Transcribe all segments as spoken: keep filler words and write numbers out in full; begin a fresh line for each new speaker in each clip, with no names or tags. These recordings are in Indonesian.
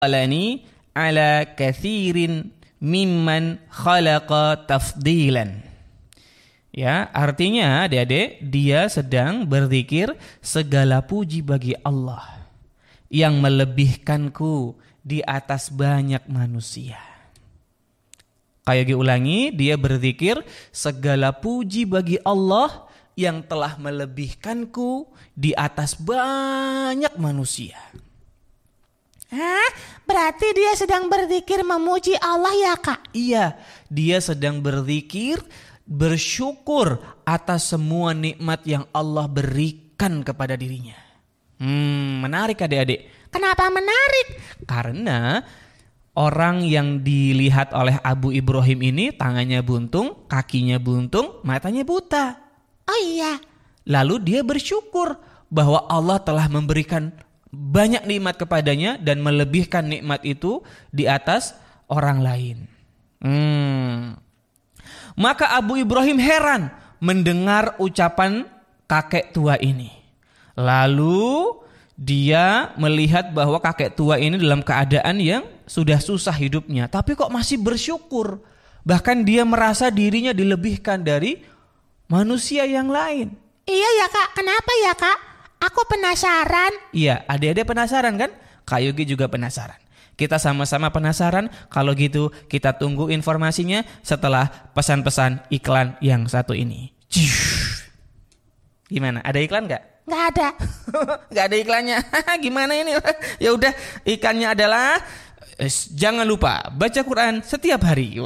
Alani ala kathirin mimman khalaqa tafdilan. Ya, artinya adik-adik, dia sedang berzikir segala puji bagi Allah yang melebihkanku di atas banyak manusia. Kayak ulangi, dia berzikir segala puji bagi Allah yang telah melebihkanku di atas banyak manusia.
Hah? Berarti dia sedang berzikir memuji Allah ya Kak?
Iya, dia sedang berzikir bersyukur atas semua nikmat yang Allah berikan kepada dirinya. Hmm, menarik adik-adik.
Kenapa menarik?
Karena orang yang dilihat oleh Abu Ibrahim ini tangannya buntung, kakinya buntung, matanya buta.
Oh iya.
Lalu dia bersyukur bahwa Allah telah memberikan banyak nikmat kepadanya dan melebihkan nikmat itu di atas orang lain. Hmm. Maka Abu Ibrahim heran mendengar ucapan kakek tua ini. Lalu dia melihat bahwa kakek tua ini dalam keadaan yang sudah susah hidupnya, tapi kok masih bersyukur. Bahkan dia merasa dirinya dilebihkan dari manusia yang lain.
Iya ya Kak, kenapa ya Kak? Aku penasaran.
Iya, adik-adik penasaran kan? Kak Yogi juga penasaran. Kita sama-sama penasaran. Kalau gitu kita tunggu informasinya setelah pesan-pesan iklan yang satu ini. Gimana? Ada iklan nggak?
Nggak ada.
Nggak ada iklannya. Gimana ini? Ya udah, ikannya adalah jangan lupa baca Quran setiap hari.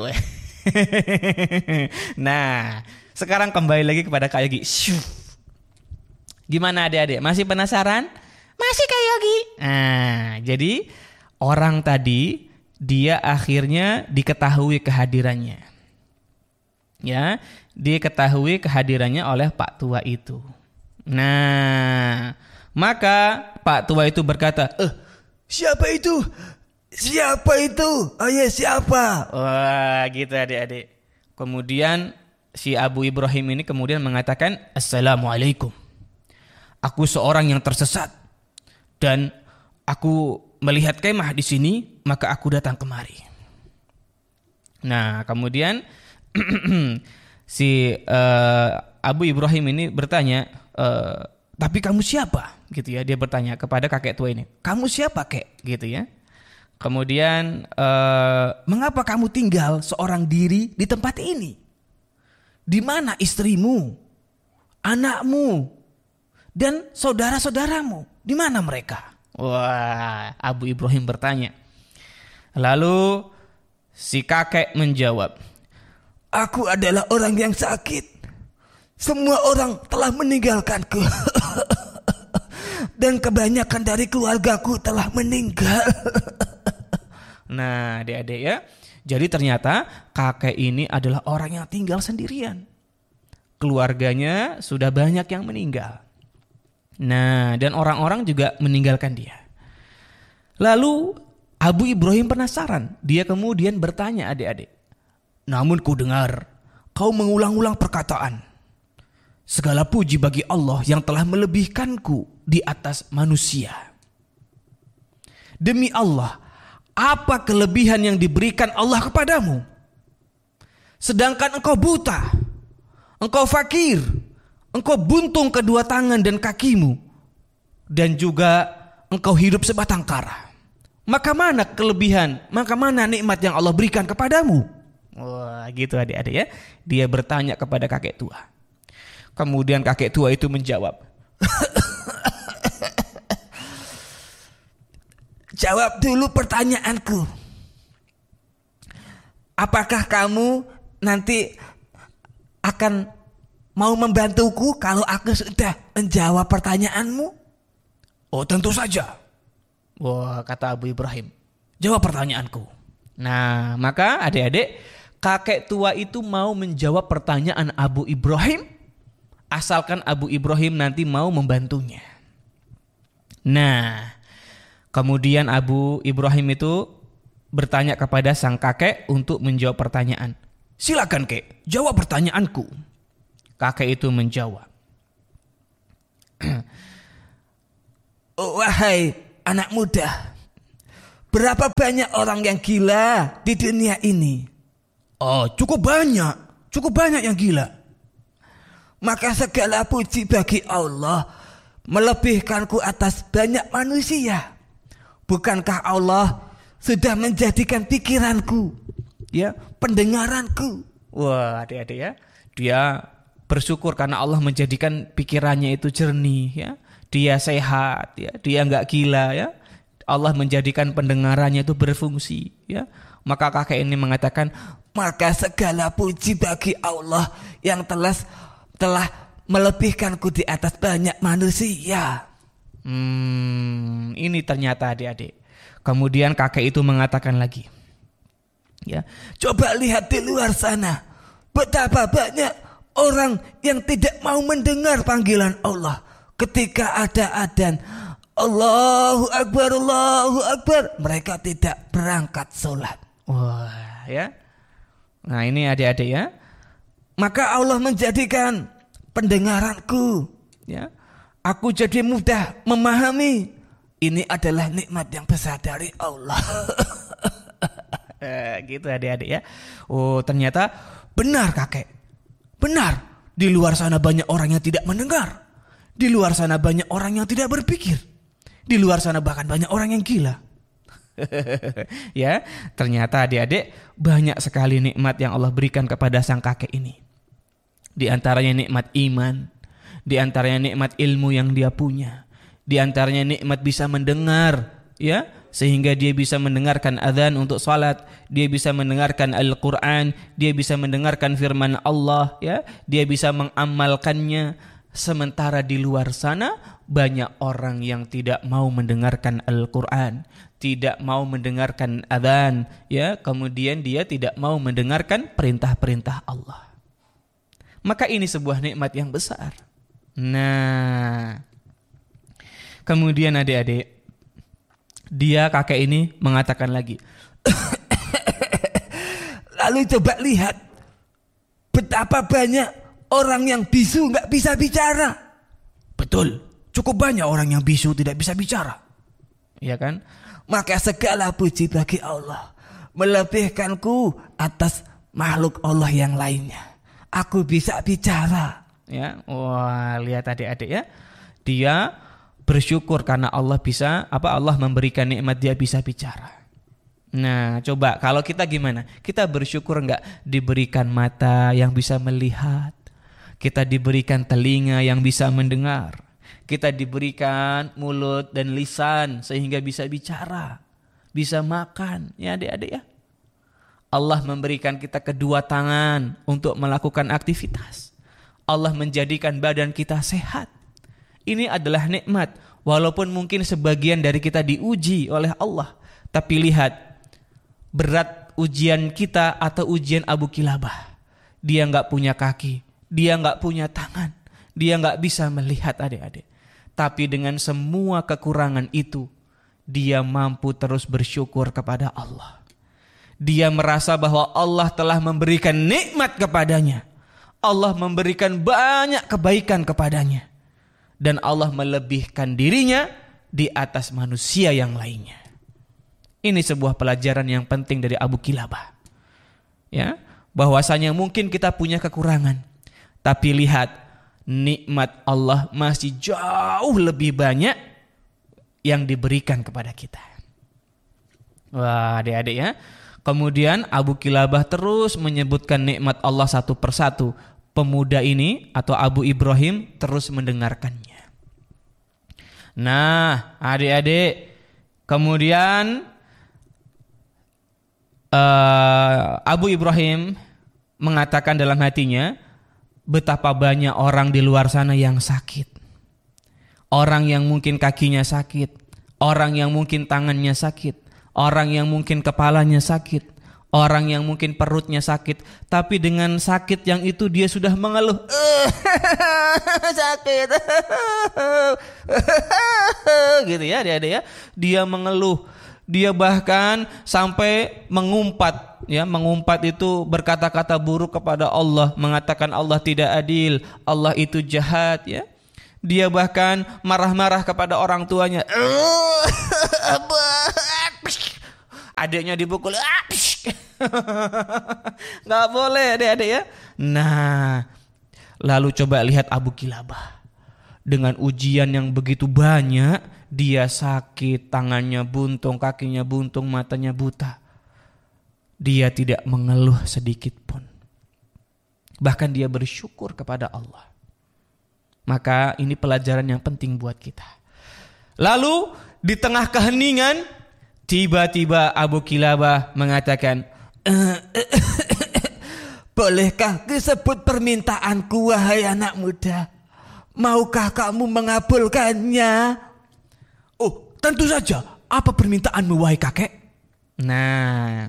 Nah, sekarang kembali lagi kepada Kak Yogi. Gimana adik-adik? Masih penasaran?
Masih Kak Yogi.
Nah, jadi orang tadi dia akhirnya diketahui kehadirannya. Ya, diketahui kehadirannya oleh Pak Tua itu. Nah, maka Pak Tua itu berkata, "Eh, siapa itu? Siapa itu? Oh ya, siapa?" Wah, gitu adik-adik. Kemudian si Abu Ibrahim ini kemudian mengatakan, "Assalamualaikum. Aku seorang yang tersesat dan aku melihat kemah di sini, maka aku datang kemari." Nah, kemudian si uh, Abu Ibrahim ini bertanya, e, "Tapi kamu siapa?" gitu ya. Dia bertanya kepada kakek tua ini, "Kamu siapa, Kek?" gitu ya. Kemudian, e, "Mengapa kamu tinggal seorang diri di tempat ini? Di mana istrimu, anakmu, dan saudara-saudaramu? Di mana mereka?" Wah, Abu Ibrahim bertanya. Lalu si kakek menjawab, "Aku adalah orang yang sakit. Semua orang telah meninggalkanku. Dan kebanyakan dari keluargaku telah meninggal." Nah, adik-adik ya. Jadi ternyata kakek ini adalah orang yang tinggal sendirian. Keluarganya sudah banyak yang meninggal. Nah, dan orang-orang juga meninggalkan dia. Lalu Abu Ibrahim penasaran. Dia kemudian bertanya, adik-adik, "Namun ku dengar kau mengulang-ulang perkataan, 'Segala puji bagi Allah yang telah melebihkanku di atas manusia.' Demi Allah, apa kelebihan yang diberikan Allah kepadamu? Sedangkan engkau buta, engkau fakir, engkau buntung kedua tangan dan kakimu, dan juga engkau hidup sebatang kara. Maka mana kelebihan, maka mana nikmat yang Allah berikan kepadamu?" Wah, gitu adik-adik ya. Dia bertanya kepada kakek tua. Kemudian kakek tua itu menjawab, "Jawab dulu pertanyaanku. Apakah kamu nanti akan mau membantuku kalau aku sudah menjawab pertanyaanmu?" "Oh, tentu saja." Wah, kata Abu Ibrahim, "Jawab pertanyaanku." Nah, maka adik-adik, kakek tua itu mau menjawab pertanyaan Abu Ibrahim, asalkan Abu Ibrahim nanti mau membantunya. Nah, kemudian Abu Ibrahim itu bertanya kepada sang kakek untuk menjawab pertanyaan. "Silakan, Kek, jawab pertanyaanku." Kakek itu menjawab, "Wahai anak muda,
berapa banyak orang yang gila di dunia ini? Oh, cukup banyak. Cukup banyak yang gila. Maka segala puji bagi Allah melebihkanku atas banyak manusia. Bukankah Allah sudah menjadikan pikiranku, ya, pendengaranku?
Wah, adik-adik ya. Dia bersyukur karena Allah menjadikan pikirannya itu jernih, ya. Dia sehat, ya. Dia enggak gila, ya. Allah menjadikan pendengarannya itu berfungsi, ya. Maka kakek ini mengatakan,
maka segala puji bagi Allah yang telah telah melebihkanku di atas banyak manusia.
Hmm, ini ternyata adik-adik. Kemudian kakek itu mengatakan lagi, ya,
coba lihat di luar sana, betapa banyak orang yang tidak mau mendengar panggilan Allah. Ketika ada adzan, Allahu Akbar, Allahu Akbar, mereka tidak berangkat sholat.
Wah, ya. Nah, ini adik-adik ya.
Maka Allah menjadikan pendengaranku, ya, aku jadi mudah memahami. Ini adalah nikmat yang besar dari Allah.
eh, gitu adik-adik ya. Oh, ternyata benar kakek. Benar, di luar sana banyak orang yang tidak mendengar. Di luar sana banyak orang yang tidak berpikir. Di luar sana bahkan banyak orang yang gila. Ya, ternyata adik-adik banyak sekali nikmat yang Allah berikan kepada sang kakek ini. Di antaranya nikmat iman, di antaranya nikmat ilmu yang dia punya, di antaranya nikmat bisa mendengar, ya, sehingga dia bisa mendengarkan adzan untuk salat, dia bisa mendengarkan Al-Qur'an, dia bisa mendengarkan firman Allah, ya, dia bisa mengamalkannya. Sementara di luar sana banyak orang yang tidak mau mendengarkan Al-Qur'an, tidak mau mendengarkan adzan, ya, kemudian dia tidak mau mendengarkan perintah-perintah Allah. Maka ini sebuah nikmat yang besar. Nah, kemudian adik-adik, dia kakek ini mengatakan lagi,
lalu coba lihat betapa banyak orang yang bisu nggak bisa bicara.
Betul, cukup banyak orang yang bisu tidak bisa bicara, ya kan?
Maka segala puji bagi Allah melebihkanku atas makhluk Allah yang lainnya. Aku bisa bicara.
Ya, wah, lihat adik-adik ya. Dia bersyukur karena Allah bisa, apa Allah memberikan nikmat dia bisa bicara. Nah, coba kalau kita gimana? Kita bersyukur enggak diberikan mata yang bisa melihat? Kita diberikan telinga yang bisa mendengar. Kita diberikan mulut dan lisan sehingga bisa bicara, bisa makan, ya adik-adik ya. Allah memberikan kita kedua tangan untuk melakukan aktivitas. Allah menjadikan badan kita sehat. Ini adalah nikmat. Walaupun mungkin sebagian dari kita diuji oleh Allah. Tapi lihat, berat ujian kita atau ujian Abu Kilabah. Dia gak punya kaki. Dia gak punya tangan. Dia gak bisa melihat adik-adik. Tapi dengan semua kekurangan itu, dia mampu terus bersyukur kepada Allah. Dia merasa bahwa Allah telah memberikan nikmat kepadanya. Allah memberikan banyak kebaikan kepadanya. Dan Allah melebihkan dirinya di atas manusia yang lainnya. Ini sebuah pelajaran yang penting dari Abu Kilabah. Ya, bahwasanya mungkin kita punya kekurangan. Tapi lihat, nikmat Allah masih jauh lebih banyak yang diberikan kepada kita. Wah, adik-adik ya. Kemudian Abu Kilabah terus menyebutkan nikmat Allah satu persatu. Pemuda ini atau Abu Ibrahim terus mendengarkannya. Nah, adik-adik, kemudian uh, Abu Ibrahim mengatakan dalam hatinya, betapa banyak orang di luar sana yang sakit. Orang yang mungkin kakinya sakit, orang yang mungkin tangannya sakit, orang yang mungkin kepalanya sakit, orang yang mungkin perutnya sakit, tapi dengan sakit yang itu dia sudah mengeluh. Sakit. Gitu ya, dia ya. Dia mengeluh. Dia bahkan sampai mengumpat, ya, mengumpat itu berkata-kata buruk kepada Allah, mengatakan Allah tidak adil, Allah itu jahat, ya. Dia bahkan marah-marah kepada orang tuanya. adiknya dipukul. Nggak boleh adik-adik ya. Nah, lalu coba lihat Abu Kilabah. Dengan ujian yang begitu banyak, dia sakit, tangannya buntung, kakinya buntung, matanya buta. Dia tidak mengeluh sedikit pun. Bahkan dia bersyukur kepada Allah. Maka ini pelajaran yang penting buat kita. Lalu di tengah keheningan, tiba-tiba Abu Kilabah mengatakan,
bolehkah disebut permintaanku wahai anak muda? Maukah kamu mengabulkannya? Oh, tentu saja. Apa permintaanmu wahai kakek?
Nah,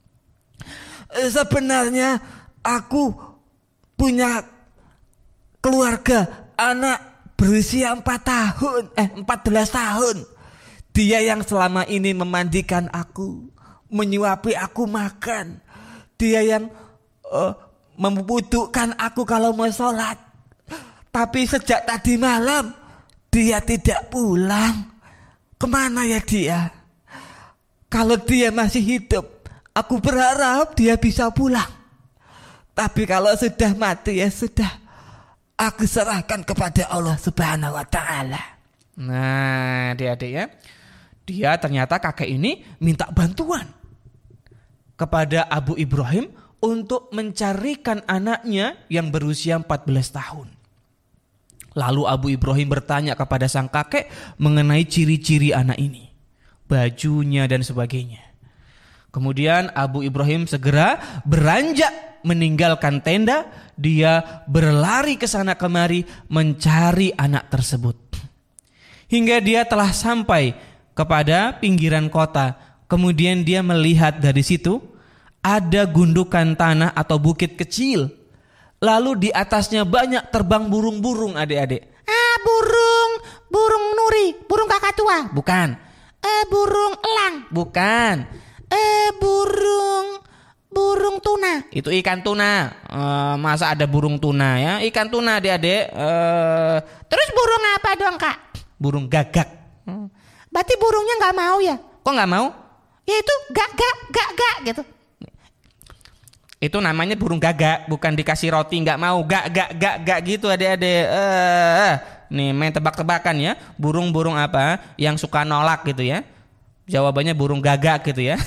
sebenarnya aku punya keluarga, anak berusia empat tahun, eh empat belas tahun. Dia yang selama ini memandikan aku, menyuapi aku makan. Dia yang uh, membutuhkan aku kalau mau sholat. Tapi sejak tadi malam dia tidak pulang. Kemana ya dia? Kalau dia masih hidup, aku berharap dia bisa pulang. Tapi kalau sudah mati ya sudah. Aku serahkan kepada Allah Subhanahu wa ta'ala.
Nah, adik-adik ya. Dia ternyata kakek ini minta bantuan kepada Abu Ibrahim untuk mencarikan anaknya yang berusia empat belas tahun. Lalu Abu Ibrahim bertanya kepada sang kakek mengenai ciri-ciri anak ini, bajunya dan sebagainya. Kemudian Abu Ibrahim segera beranjak meninggalkan tenda, dia berlari ke sana kemari mencari anak tersebut. Hingga dia telah sampai kepada pinggiran kota. Kemudian dia melihat dari situ ada gundukan tanah atau bukit kecil. Lalu di atasnya banyak terbang burung-burung, adik-adik.
Ah, burung, burung nuri, burung kakak tua.
Bukan.
Eh, burung elang.
Bukan.
Eh, burung, burung tuna.
Itu ikan tuna. E, masa ada burung tuna ya? Ikan tuna, adik-adik. E,
Terus burung apa dong, Kak?
burung gagak.
Berarti burungnya nggak mau ya?
Kok nggak mau?
Ya itu gak gak gak gak gitu.
Itu namanya burung gagak, bukan dikasih roti nggak mau, gak gak gak gak gitu adik-adik. Eh, nih main tebak-tebakan ya, burung-burung apa yang suka nolak gitu ya? Jawabannya burung gagak gitu ya.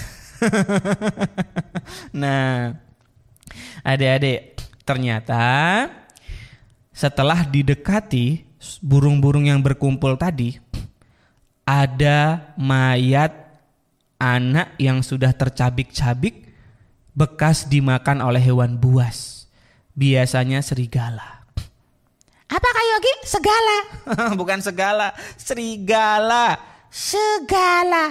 Nah, adik-adik, ternyata setelah didekati burung-burung yang berkumpul tadi, ada mayat anak yang sudah tercabik-cabik bekas dimakan oleh hewan buas, biasanya serigala.
Apa Kak Yogi? Segala.
Bukan segala, serigala.
Segala.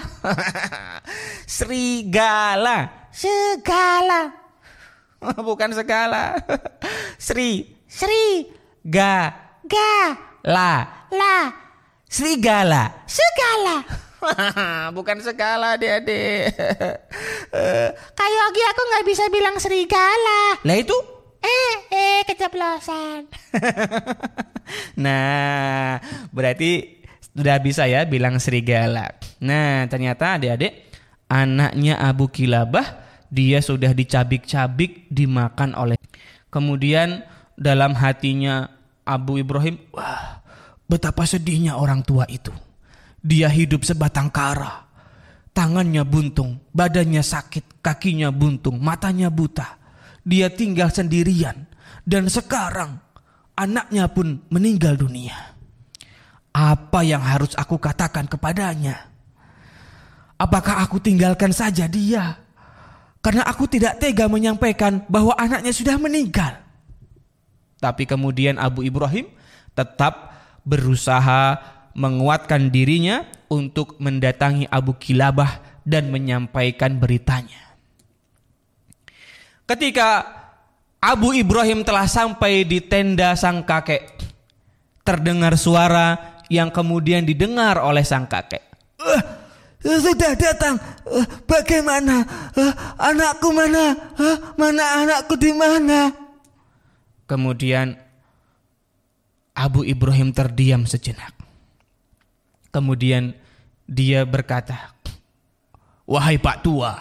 Serigala.
Segala.
Bukan segala. Sri.
Sri.
Ga.
Ga.
La.
La.
Serigala.
Segala.
Bukan segala, adik-adik.
Kak Yogi, aku nggak bisa bilang serigala.
Lah itu?
Eh, eh, keceplosan.
Nah, berarti sudah bisa ya bilang serigala. Nah, ternyata adik-adik, anaknya Abu Kilabah, dia sudah dicabik-cabik, dimakan oleh. Kemudian dalam hatinya Abu Ibrahim, wah, betapa sedihnya orang tua itu. Dia hidup sebatang kara, tangannya buntung, badannya sakit, kakinya buntung, matanya buta. Dia tinggal sendirian dan sekarang anaknya pun meninggal dunia. Apa yang harus aku katakan kepadanya? Apakah aku tinggalkan saja dia? Karena aku tidak tega menyampaikan bahwa anaknya sudah meninggal. Tapi kemudian Abu Ibrahim tetap berusaha menguatkan dirinya untuk mendatangi Abu Kilabah dan menyampaikan beritanya. Ketika Abu Ibrahim telah sampai di tenda sang kakek, terdengar suara yang kemudian didengar oleh sang kakek.
Uh, sudah datang. Uh, bagaimana? Uh, anakku mana? Uh, mana anakku di mana?
Kemudian Abu Ibrahim terdiam sejenak. Kemudian dia berkata, "Wahai Pak Tua,